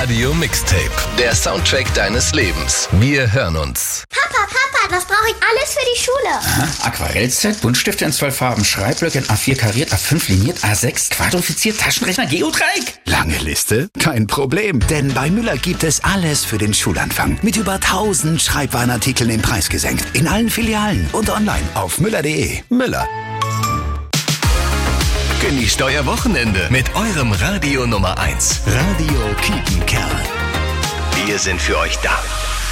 Radio Mixtape. Der Soundtrack deines Lebens. Wir hören uns. Papa, was brauche ich alles für die Schule? Aha, Aquarellset, Buntstifte in 12 Farben, Schreibblöcke in A4 kariert, A5 liniert, A6 quadrifiziert, Taschenrechner, Geodreieck. Lange Liste? Kein Problem, denn bei Müller gibt es alles für den Schulanfang. Mit über 1000 Schreibwarenartikeln im Preis gesenkt. In allen Filialen und online auf müller.de. Müller. Genießt euer Wochenende mit eurem Radio Nummer 1. Radio Kiepenkerl. Wir sind für euch da.